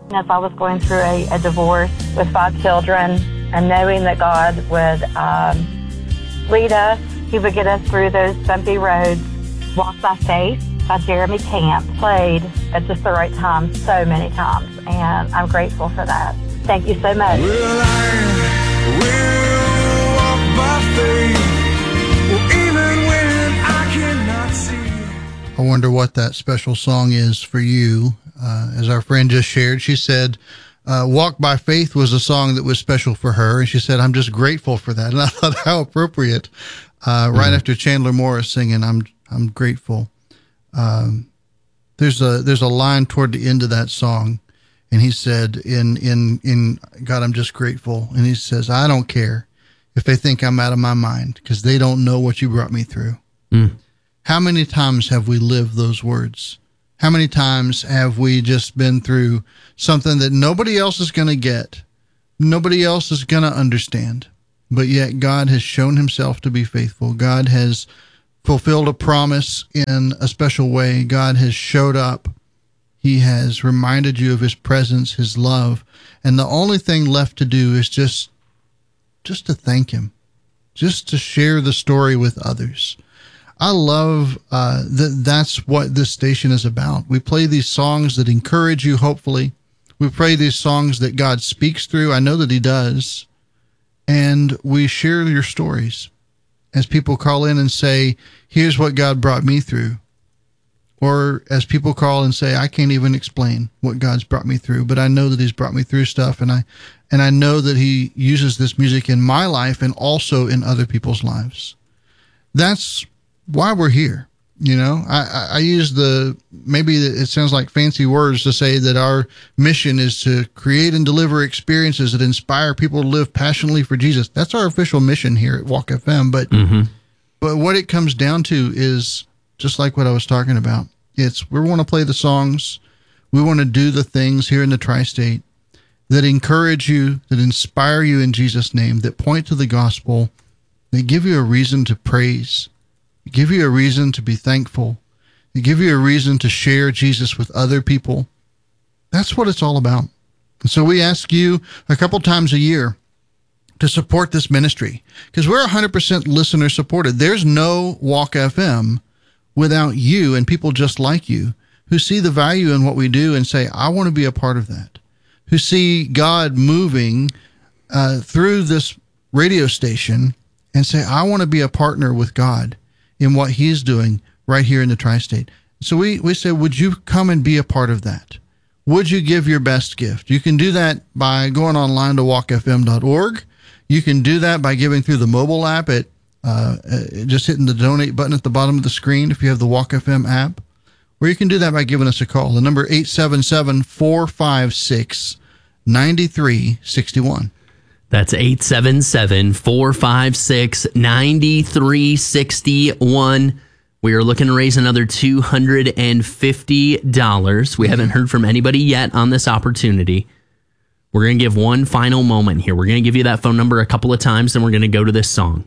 As I was going through a divorce with 5 children, and knowing that God would lead us, He would get us through those bumpy roads. Walk by Faith by Jeremy Camp played at just the right time so many times, and I'm grateful for that. Thank you so much. Well, I will walk by faith, even when I cannot see. I wonder what that special song is for you. As our friend just shared, she said, Walk by Faith was a song that was special for her. And she said, I'm just grateful for that. And I thought, how appropriate. Right after Chandler Morris singing, I'm grateful. There's a line toward the end of that song. And he said, in God, I'm just grateful. And he says, I don't care if they think I'm out of my mind, because they don't know what you brought me through. How many times have we lived those words? How many times have we just been through something that nobody else is going to get? Nobody else is going to understand. But yet God has shown himself to be faithful. God has fulfilled a promise in a special way. God has showed up. He has reminded you of his presence, his love. And the only thing left to do is just to thank him, just to share the story with others. I love that's what this station is about. We play these songs that encourage you, hopefully. We play these songs that God speaks through. I know that he does. And we share your stories as people call in and say, here's what God brought me through. Or as people call and say, I can't even explain what God's brought me through, but I know that he's brought me through stuff. And I know that he uses this music in my life and also in other people's lives. That's why we're here. You know, I use maybe it sounds like fancy words to say that our mission is to create and deliver experiences that inspire people to live passionately for Jesus. That's our official mission here at Walk FM. But what it comes down to is just like what I was talking about. We want to play the songs. We want to do the things here in the tri-state that encourage you, that inspire you in Jesus' name, that point to the gospel, that give you a reason to praise, give you a reason to be thankful, give you a reason to share Jesus with other people. That's what it's all about. And so we ask you a couple times a year to support this ministry, because we're 100% listener supported. There's no Walk FM without you and people just like you who see the value in what we do and say, I want to be a part of that, who see God moving through this radio station and say, I want to be a partner with God in what he's doing right here in the tri-state. So we say, would you come and be a part of that? Would you give your best gift? You can do that by going online to walkfm.org. You can do that by giving through the mobile app at just hitting the donate button at the bottom of the screen if you have the Walk FM app. Or you can do that by giving us a call. The number 877-456-9361. That's 877-456-9361. We are looking to raise another $250. We haven't heard from anybody yet on this opportunity. We're going to give one final moment here. We're going to give you that phone number a couple of times, then we're going to go to this song.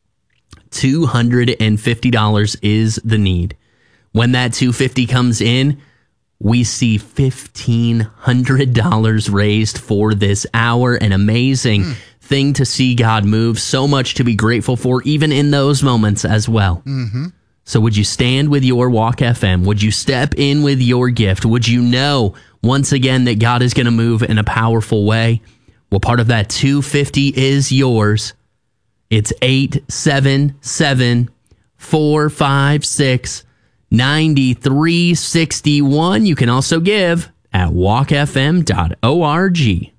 $250 is the need. When that $250 comes in, we see $1,500 raised for this hour. An amazing thing to see God move. So much to be grateful for, even in those moments as well. So would you stand with your Walk FM? Would you step in with your gift? Would you know once again that God is going to move in a powerful way? Well, part of that $250 is yours. It's 877-456-9361. You can also give at walkfm.org.